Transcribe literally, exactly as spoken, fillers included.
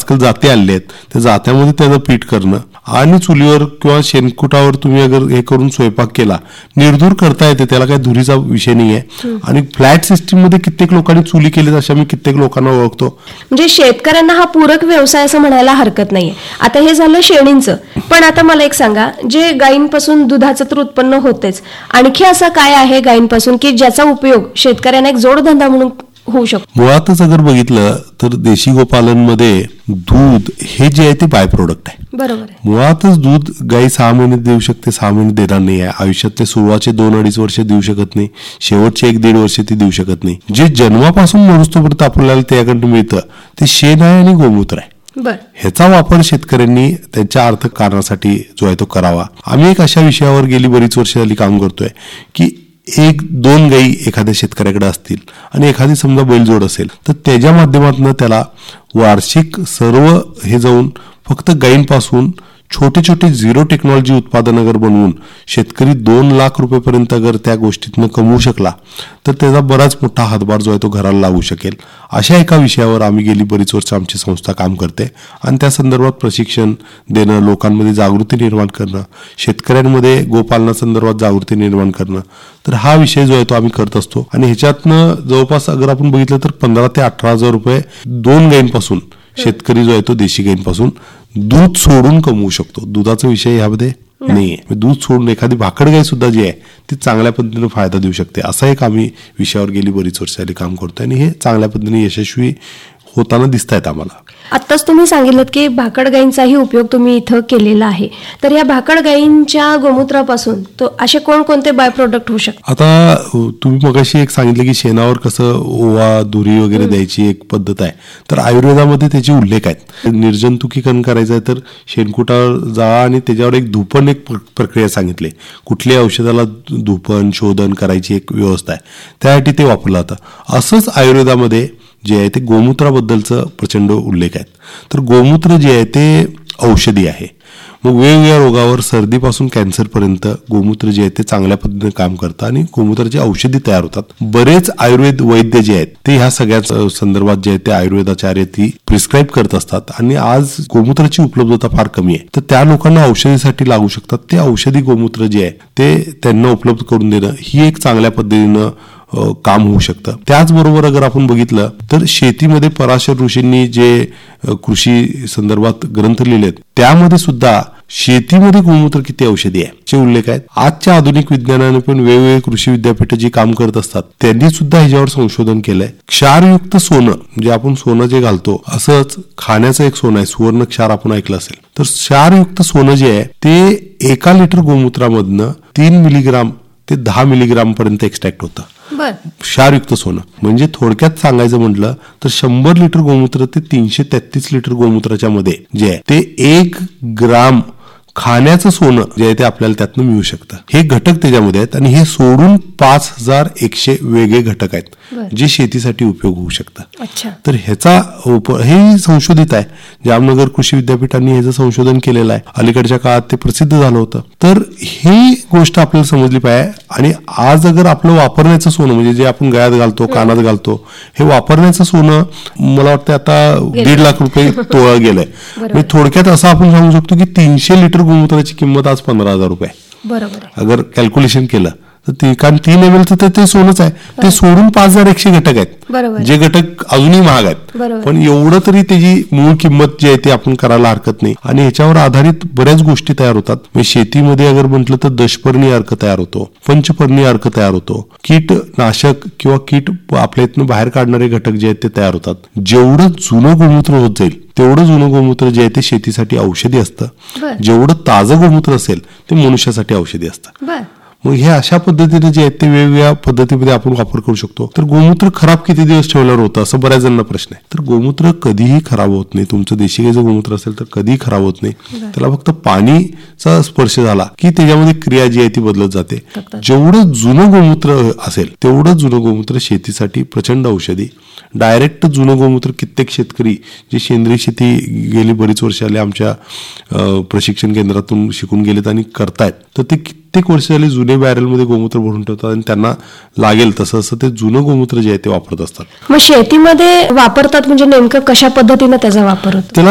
आजकाल जाते आले आहेत, त्या जात्यामध्ये त्याचं पीठ करणं आणि चुलीवर किंवा शेणकुटावर तुम्ही अगर हे करून स्वयंपाक केला, निर्धूर करता येते, त्याला काही धुरीचा विषय नाही आहे. आणि फ्लॅट सिस्टीम मध्ये कित्येक लोकांनी चुली केली, अशा मी कित्येक लोकांना ओळखतो. म्हणजे शेतकऱ्यांना हा पूरक व्यवसाय असं म्हणायला हरकत नाहीये. आता हे झालं शेणींचं, पण आता मला एक सांगा, जे गायींपासून दुधाचं तर उत्पन्न होतेच, आणखी असं काय आहे गायींपासून की ज्याचा उपयोग शेतकऱ्यांना एक जोडधंदा म्हणून होऊ शकतो? मुळातच अगर बघितलं तर देशी गोपालनमध्ये दूध हे जे आहे ते बाय प्रोडक्ट आहे. बरोबर आहे. मुळातच दूध गाई सहा महिने देऊ शकते, सहा महिने देणार नाही आहे. आयुष्यातले सुरुवातचे दोन अडीच वर्ष देऊ शकत नाही, शेवटचे एक दीड वर्ष ती देऊ शकत नाही. जे जन्मापासून मरुस्तोपर्यंत आपल्याला त्याकडून मिळतं ते शेण आहे आणि गोमूत्र आहे. ह्याचा वापर शेतकऱ्यांनी त्यांच्या आर्थिक कारणासाठी जो आहे तो करावा. आम्ही एक अशा विषयावर गेली बरीच वर्ष झाली काम करतोय की एक दोन गायी एखाद्या शेतकऱ्याकडे असतील आणि एखादी समजा बैलजोड असेल, तर त्याच्या माध्यमातून त्याला वार्षिक सर्व हे जाऊन फक्त गायींपासून छोटे छोटे झिरो टेक्नॉलॉजी उत्पादन अगर बनवून शेतकरी दोन लाख रुपयेपर्यंत अगर त्या गोष्टीतनं कमवू शकला तर त्याचा बराच मोठा हातभार जो आहे तो घराला लागू शकेल. अशा एका विषयावर आम्ही गेली बरीच वर्ष आमची संस्था काम करते आणि त्या संदर्भात प्रशिक्षण देणं, लोकांमध्ये जागृती निर्माण करणं, शेतकऱ्यांमध्ये गोपालनासंदर्भात जागृती निर्माण करणं, तर हा विषय जो आहे तो आम्ही करत असतो. आणि ह्याच्यातनं जवळपास अगर आपण बघितलं तर पंधरा ते अठरा हजार रुपये दोन गायींपासून शेतकरी जो आहे तो देशी गायींपासून दूध सोडून कमवू शकतो. दुधाचा विषय यामध्ये नाहीये. दूध सोडून एखादी भाकड गाय सुद्धा जी आहे ती चांगल्या पद्धतीने फायदा देऊ शकते. असा एक आम्ही विषयावर गेली बरीच वर्ष आली काम करतोय आणि हे चांगल्या पद्धतीने यशस्वी होताना दिसत आहेत आम्हाला. आत्ताच तुम्ही सांगितलं की भाकड गायींचाही उपयोग तुम्ही इथं केलेला आहे, तर या भाकड गायींच्या गोमूत्रापासून तो असे कोणकोणते बाय प्रोडक्ट होऊ शकतात? आता तुम्ही मगाशी एक सांगितलं की शेणावर कसं ओवा धुरी वगैरे द्यायची एक पद्धत आहे, तर आयुर्वेदामध्ये त्याचे उल्लेख आहेत. निर्जंतुकीकरण करायचं आहे तर शेणकुटावर जाळा आणि त्याच्यावर एक धूपन एक प्रक्रिया सांगितली. कुठल्याही औषधाला धूपन शोधन करायची एक व्यवस्था आहे, त्यासाठी ते वापरलं जातं. असंच आयुर्वेदामध्ये जे आहे ते गोमूत्राबद्दलचं प्रचंड उल्लेख आहेत. तर गोमूत्र जे आहे ते औषधी आहे. मग वेगवेगळ्या रोगावर सर्दीपासून कॅन्सरपर्यंत गोमूत्र जे आहे ते चांगल्या पद्धतीने काम करतं आणि गोमूत्राची औषधी तयार होतात. बरेच आयुर्वेद वैद्य जे आहेत ते ह्या सगळ्या संदर्भात जे आहे ते आयुर्वेदाचार्य ती प्रिस्क्राईब करत असतात आणि आज गोमूत्राची उपलब्धता फार कमी आहे, तर त्या लोकांना औषधीसाठी लागू शकतात ते औषधी गोमूत्र जे आहे ते त्यांना उपलब्ध करून देणं ही एक चांगल्या पद्धतीनं काम होऊ शकतं. त्याचबरोबर अगर आपण बघितलं तर शेतीमध्ये पराशर ऋषींनी जे कृषी संदर्भात ग्रंथ लिहिलेत त्यामध्ये सुद्धा शेतीमध्ये गोमूत्र किती औषधी आहे चे उल्लेख आहेत. आजच्या आधुनिक विज्ञानाने पण वेगवेगळे कृषी विद्यापीठ जी काम करत असतात त्यांनी सुद्धा ह्याच्यावर संशोधन केलंय. क्षारयुक्त सोनं म्हणजे आपण सोनं जे घालतो असंच खाण्याचं एक सोनं आहे, सुवर्ण क्षार आपण ऐकलं असेल, तर क्षारयुक्त सोनं जे आहे ते एका लिटर गोमूत्रामधनं तीन मिलीग्राम ते दहा मिलीग्राम पर्यंत एक्स्ट्रॅक्ट होतं. क्षारयुक्त सोनं म्हणजे थोडक्यात सांगायचं म्हटलं तर शंभर लिटर गोमूत्र ते तीनशे तेहतीस लिटर गोमूत्राच्या मध्ये जे आहे ते एक ग्राम खाण्याचं सोनं जे आहे ते आपल्याला त्यातनं मिळू शकतं. हे घटक त्याच्यामध्ये आहेत आणि हे सोडून पाच हजार एकशे वेगळे घटक आहेत जे शेतीसाठी उपयोग होऊ शकतात. तर ह्याचा हे संशोधित आहे. जामनगर कृषी विद्यापीठांनी ह्याचं संशोधन केलेलं आहे. अलीकडच्या काळात ते प्रसिद्ध झालं होतं. तर ही गोष्ट आपल्याला समजली पाहिजे. आणि आज अगर आपलं वापरण्याचं सोनं म्हणजे जे आपण गळ्यात घालतो कानात घालतो हे वापरण्याचं सोनं मला वाटतं आता दीड लाख रुपये तोळा गेलंय. म्हणजे थोडक्यात असं आपण सांगू शकतो की तीनशे लिटर गोमूत्राची किंमत आज पंधरा हजार रुपये. बरोबर. अगर कॅल्क्युलेशन केलं तर ते कारण तीन एम एल तर ते सोनच आहे, ते सोडून पाच हजार एकशे घटक आहेत जे घटक अजूनही महाग आहेत, पण एवढं तरी त्याची मूळ किंमत जी आहे ती आपण करायला हरकत नाही. आणि ह्याच्यावर आधारित बऱ्याच गोष्टी तयार होतात. म्हणजे शेतीमध्ये अगर म्हटलं तर दशपर्णी अर्क तयार होतो, पंचपर्णी अर्क तयार होतो, कीटनाशक किंवा कीट आपल्या इथनं बाहेर काढणारे घटक जे आहेत ते तयार होतात. जेवढं जुनं गोमूत्र होत जाईल तेवढं जुनं गोमूत्र जे आहे ते शेतीसाठी औषधी असतं, जेवढं ताजं गोमूत्र असेल ते मनुष्यासाठी औषधी असतं. मग हे अशा पद्धतीने जे आहेत ते वेगवेगळ्या पद्धतीमध्ये आपण वापर करू शकतो. तर गोमूत्र खराब किती दिवस ठेवल्यावर होतं असं बऱ्याच जणांना प्रश्न आहे. तर गोमूत्र कधीही खराब होत नाही. तुमचं देशी गाईचं गोमूत्र असेल तर कधीही खराब होत नाही. त्याला फक्त पाणीचा स्पर्श झाला की त्याच्यामध्ये क्रिया जी आहे ती बदलत जाते. जेवढं जुनं गोमूत्र असेल तेवढं जुनं गोमूत्र शेतीसाठी प्रचंड औषधी. डायरेक्ट जुनं गोमूत्र कित्येक शेतकरी जे सेंद्रिय शेती गेली बरीच वर्ष आली आमच्या प्रशिक्षण केंद्रातून शिकून गेलेत आणि करतायत, तर ते कित्येक वर्ष झाले जुने बॅरलमध्ये गोमूत्र भरून ठेवतात आणि त्यांना लागेल तसं असं ते जुनं गोमूत्र जे आहे ते वापरत असतात. मग शेतीमध्ये वापरतात म्हणजे नेमकं कशा पद्धतीने त्याचा वापर होतो?